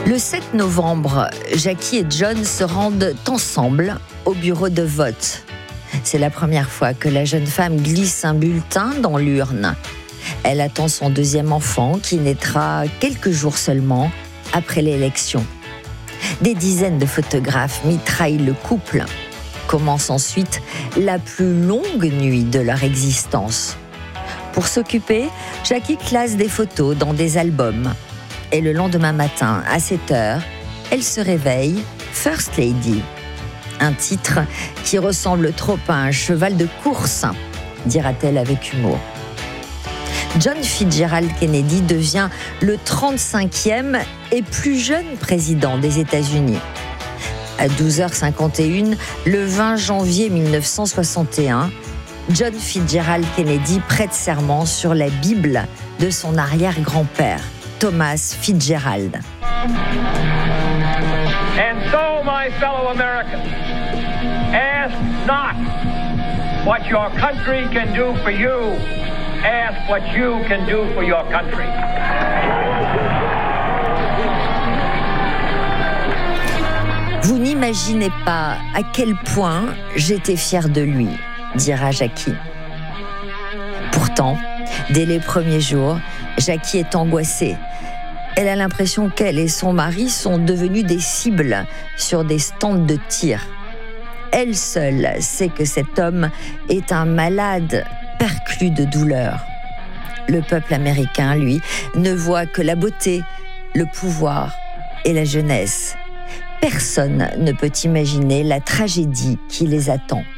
Le 7 novembre, Jackie et John se rendent ensemble au bureau de vote. C'est la première fois que la jeune femme glisse un bulletin dans l'urne. Elle attend son deuxième enfant qui naîtra quelques jours seulement après l'élection. Des dizaines de photographes mitraillent le couple. Commence ensuite la plus longue nuit de leur existence. Pour s'occuper, Jackie classe des photos dans des albums. Et le lendemain matin, à 7h, elle se réveille First Lady. Un titre qui ressemble trop à un cheval de course, dira-t-elle avec humour. John Fitzgerald Kennedy devient le 35e et plus jeune président des États-Unis. À 12h51, le 20 janvier 1961, John Fitzgerald Kennedy prête serment sur la Bible de son arrière-grand-père, Thomas Fitzgerald. And so, my fellow Americans, ask not what your country can do for you, ask what you can do for your country. Vous n'imaginez pas à quel point j'étais fière de lui, dira Jackie. Pourtant, dès les premiers jours, Jackie est angoissée. Elle a l'impression qu'elle et son mari sont devenus des cibles sur des stands de tir. Elle seule sait que cet homme est un malade perclus de douleur. Le peuple américain, lui, ne voit que la beauté, le pouvoir et la jeunesse. Personne ne peut imaginer la tragédie qui les attend.